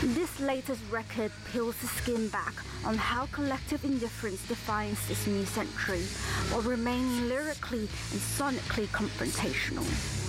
This latest record peels the skin back on how collective indifference defines this new century, while remaining lyrically and sonically confrontational.